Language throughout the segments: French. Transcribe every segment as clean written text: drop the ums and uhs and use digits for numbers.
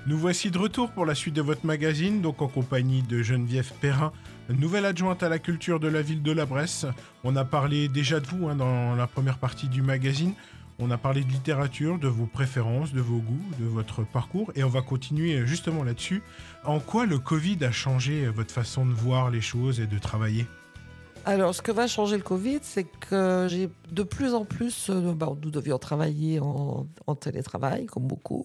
Nous voici de retour pour la suite de votre magazine, donc en compagnie de Geneviève Perrin, nouvelle adjointe à la culture de la ville de La Bresse. On a parlé déjà de vous dans la première partie du magazine. On a parlé de littérature, de vos préférences, de vos goûts, de votre parcours, et on va continuer justement là-dessus. En quoi le Covid a changé votre façon de voir les choses et de travailler ? Alors, ce que va changer le Covid, c'est que j'ai de plus en plus... nous devions travailler en télétravail, comme beaucoup.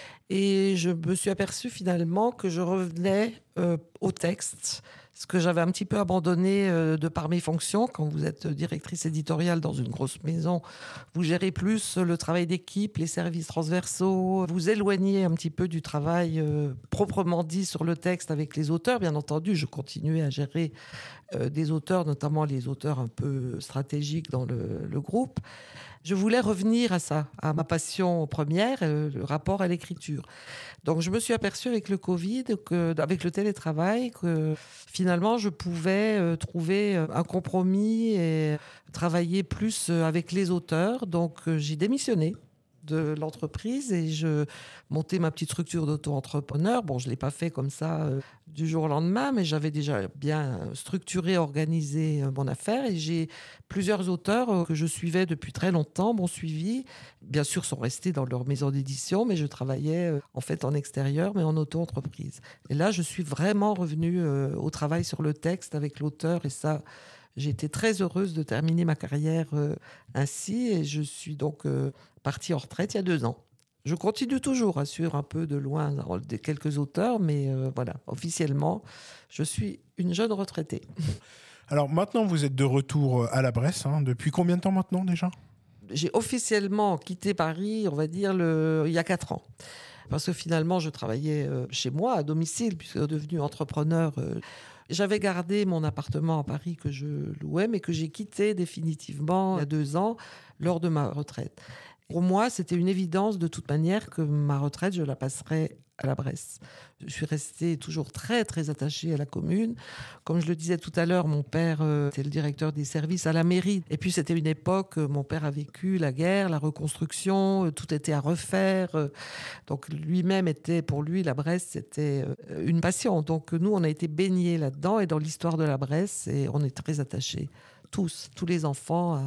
Et je me suis aperçue finalement que je revenais au texte, ce que j'avais un petit peu abandonné de par mes fonctions. Quand vous êtes directrice éditoriale dans une grosse maison, vous gérez plus le travail d'équipe, les services transversaux, vous éloignez un petit peu du travail proprement dit sur le texte avec les auteurs. Bien entendu, je continuais à gérer des auteurs, notamment les auteurs un peu stratégiques dans le groupe. Je voulais revenir à ça, à ma passion première, le rapport à l'écriture. Donc je me suis aperçue avec le Covid, avec le télétravail, que finalement je pouvais trouver un compromis et travailler plus avec les auteurs. Donc j'ai démissionné de l'entreprise et je montais ma petite structure d'auto-entrepreneur. Bon, je ne l'ai pas fait comme ça du jour au lendemain, mais j'avais déjà bien structuré, organisé mon affaire et j'ai plusieurs auteurs que je suivais depuis très longtemps, m'ont suivi. Bien sûr, sont restés dans leur maison d'édition, mais je travaillais en fait en extérieur, mais en auto-entreprise. Et là, je suis vraiment revenue au travail sur le texte avec l'auteur et ça... J'ai été très heureuse de terminer ma carrière ainsi et je suis donc partie en retraite il y a 2 ans. Je continue toujours à suivre un peu de loin quelques auteurs, mais voilà, officiellement, je suis une jeune retraitée. Alors maintenant, vous êtes de retour à La Bresse. Depuis combien de temps maintenant déjà ? J'ai officiellement quitté Paris, on va dire, il y a 4 ans. Parce que finalement, je travaillais chez moi, à domicile, puisque devenu entrepreneur. J'avais gardé mon appartement à Paris que je louais, mais que j'ai quitté définitivement il y a 2 ans, lors de ma retraite. Pour moi, c'était une évidence de toute manière que ma retraite, je la passerais à La Bresse. Je suis restée toujours très, très attachée à la commune. Comme je le disais tout à l'heure, mon père était le directeur des services à la mairie. Et puis, c'était une époque, mon père a vécu la guerre, la reconstruction, tout était à refaire. Donc, lui-même était, pour lui, La Bresse, c'était une passion. Donc, nous, on a été baignés là-dedans et dans l'histoire de La Bresse, et on est très attachés, tous les enfants,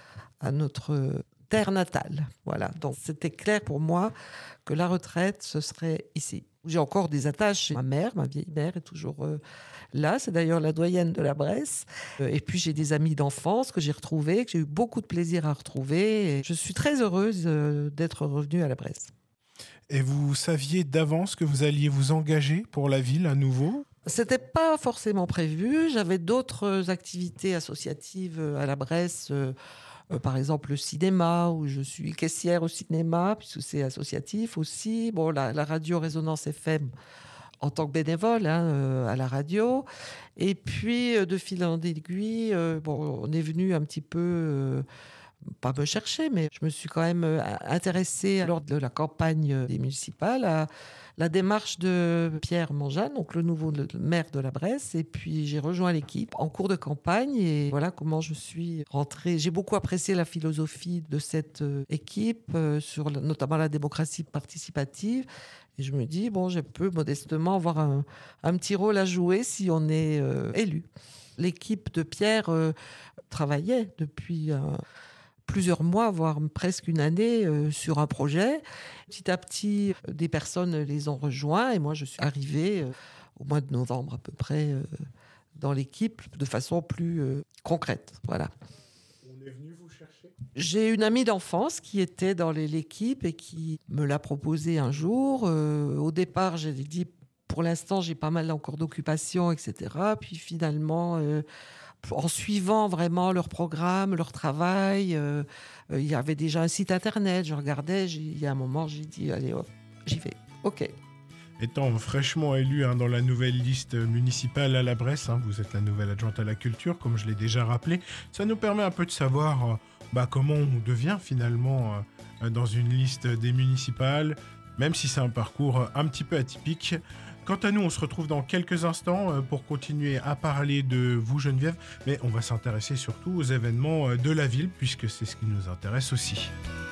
à notre terre natale. Voilà. Donc, c'était clair pour moi que la retraite, ce serait ici. J'ai encore des attaches. Ma mère, ma vieille mère, est toujours là. C'est d'ailleurs la doyenne de La Bresse. Et puis, j'ai des amis d'enfance que j'ai retrouvés, que j'ai eu beaucoup de plaisir à retrouver. Et je suis très heureuse d'être revenue à La Bresse. Et vous saviez d'avance que vous alliez vous engager pour la ville à nouveau ? C'était pas forcément prévu. J'avais d'autres activités associatives à La Bresse. Par exemple, le cinéma, où je suis caissière au cinéma, puisque c'est associatif aussi. Bon, la radio Résonance FM en tant que bénévole à la radio. Et puis, de fil en aiguille, on est venu un petit peu... pas me chercher, mais je me suis quand même intéressée lors de la campagne des municipales à la démarche de Pierre Monjane, donc le nouveau maire de La Bresse. Et puis j'ai rejoint l'équipe en cours de campagne et voilà comment je suis rentrée. J'ai beaucoup apprécié la philosophie de cette équipe, sur notamment la démocratie participative. Et je me dis, je peux modestement avoir un petit rôle à jouer si on est élu. L'équipe de Pierre travaillait depuis... plusieurs mois, voire presque une année sur un projet. Petit à petit, des personnes les ont rejoints et moi, je suis arrivée au mois de novembre à peu près dans l'équipe de façon plus concrète. Voilà. On est venu vous chercher ? J'ai une amie d'enfance qui était dans l'équipe et qui me l'a proposé un jour. Au départ, j'ai dit, pour l'instant, j'ai pas mal encore d'occupations, etc. Puis finalement... en suivant vraiment leur programme, leur travail. Il y avait déjà un site internet, je regardais, il y a un moment, j'ai dit, allez hop, j'y vais, ok. Étant fraîchement élu dans la nouvelle liste municipale à La Bresse, vous êtes la nouvelle adjointe à la culture, comme je l'ai déjà rappelé, ça nous permet un peu de savoir comment on devient finalement dans une liste des municipales, même si c'est un parcours un petit peu atypique. Quant à nous, on se retrouve dans quelques instants pour continuer à parler de vous, Geneviève, mais on va s'intéresser surtout aux événements de la ville, puisque c'est ce qui nous intéresse aussi.